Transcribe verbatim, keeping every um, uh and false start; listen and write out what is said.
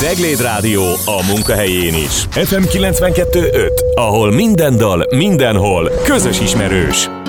Cegléd Rádió a munkahelyén is. ef em kilencvenkettő öt, ahol minden dal, mindenhol közös ismerős.